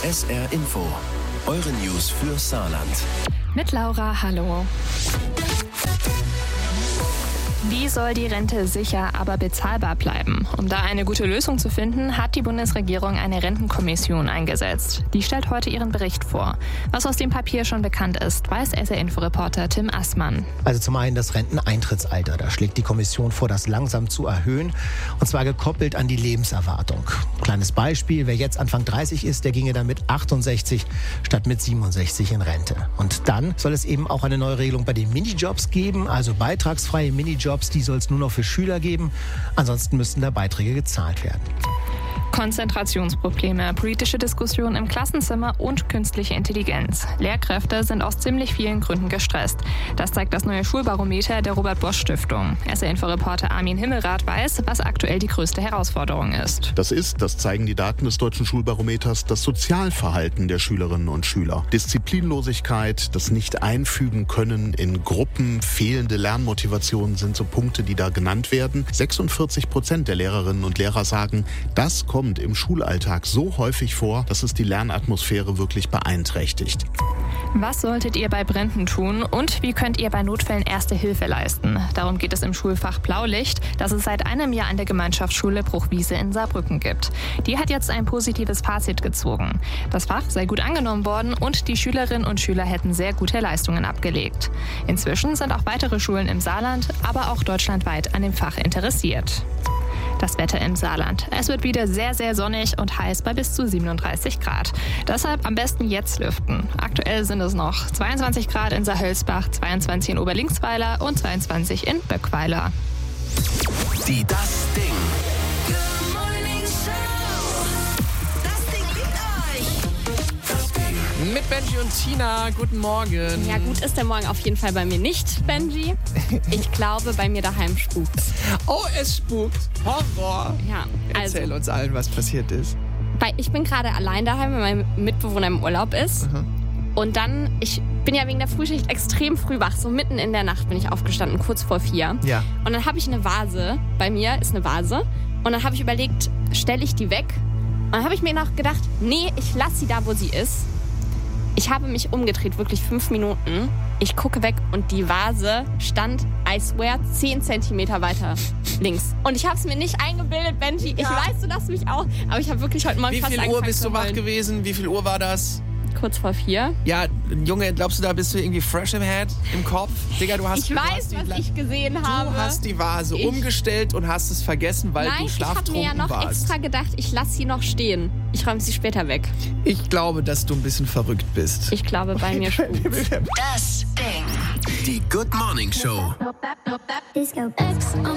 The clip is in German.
SR Info, eure News für Saarland. Mit Laura, hallo. Wie soll die Rente sicher, aber bezahlbar bleiben? Um da eine gute Lösung zu finden, hat die Bundesregierung eine Rentenkommission eingesetzt. Die stellt heute ihren Bericht vor. Was aus dem Papier schon bekannt ist, weiß SR-Info-Reporter Tim Assmann. Also zum einen das Renteneintrittsalter. Da schlägt die Kommission vor, das langsam zu erhöhen. Und zwar gekoppelt an die Lebenserwartung. Kleines Beispiel, wer jetzt Anfang 30 ist, der ginge dann mit 68 statt mit 67 in Rente. Und dann soll es eben auch eine neue Regelung bei den Minijobs geben, also beitragsfreie Minijobs. Die soll es nur noch für Schüler geben. Ansonsten müssten da Beiträge gezahlt werden. Konzentrationsprobleme, politische Diskussionen im Klassenzimmer und künstliche Intelligenz. Lehrkräfte sind aus ziemlich vielen Gründen gestresst. Das zeigt das neue Schulbarometer der Robert-Bosch-Stiftung. SR-Info-Reporter Armin Himmelrath weiß, was aktuell die größte Herausforderung ist. Das zeigen die Daten des deutschen Schulbarometers, das Sozialverhalten der Schülerinnen und Schüler. Disziplinlosigkeit, das Nicht-Einfügen können in Gruppen, fehlende Lernmotivation sind so Punkte, die da genannt werden. 46% der Lehrerinnen und Lehrer sagen, das kommt im Schulalltag so häufig vor, dass es die Lernatmosphäre wirklich beeinträchtigt. Was solltet ihr bei Bränden tun und wie könnt ihr bei Notfällen erste Hilfe leisten? Darum geht es im Schulfach Blaulicht, das es seit einem Jahr an der Gemeinschaftsschule Bruchwiese in Saarbrücken gibt. Die hat jetzt ein positives Fazit gezogen. Das Fach sei gut angenommen worden und die Schülerinnen und Schüler hätten sehr gute Leistungen abgelegt. Inzwischen sind auch weitere Schulen im Saarland, aber auch deutschlandweit an dem Fach interessiert. Das Wetter im Saarland. Es wird wieder sehr, sehr sonnig und heiß bei bis zu 37 Grad. Deshalb am besten jetzt lüften. Aktuell sind es noch 22 Grad in Saarhölzbach, 22 in Oberlinksweiler und 22 in Böckweiler. Die Das Ding. Mit Benji und Tina, guten Morgen. Ja, gut ist der Morgen auf jeden Fall bei mir nicht, Benji. Ich glaube, bei mir daheim spukt's. Oh, es spukt. Horror. Ja, Erzähl uns allen, was passiert ist. Weil ich bin gerade allein daheim, weil mein Mitbewohner im Urlaub ist. Und dann, ich bin ja wegen der Frühschicht extrem früh wach. So mitten in der Nacht bin ich aufgestanden, kurz vor 4. Ja. Und dann habe ich eine Vase. Bei mir ist eine Vase. Und dann habe ich überlegt, stelle ich die weg? Und dann habe ich mir noch gedacht, nee, ich lasse sie da, wo sie ist. Ich habe mich umgedreht, wirklich 5 Minuten. Ich gucke weg und die Vase stand, I swear, 10 Zentimeter weiter links. Und ich habe es mir nicht eingebildet, Benji. Ich weiß, du lachst mich auch. Aber ich habe wirklich heute Morgen fast Wie viel Uhr bist du wach gewesen? Wie viel Uhr war das? Kurz vor 4. Ja, Junge, glaubst du, da bist du irgendwie fresh im Head, im Kopf? Digga, du hast... Ich weiß, was ich gesehen habe. Du hast die Vase umgestellt und hast es vergessen, weil du schlaftrunken ich habe mir ja noch warst. extra gedacht, ich lasse sie noch stehen. Ich räume sie später weg. Ich glaube, dass du ein bisschen verrückt bist. Ich glaube, bei mir spukt's. Das Ding. Die Good Morning Show. Disco X on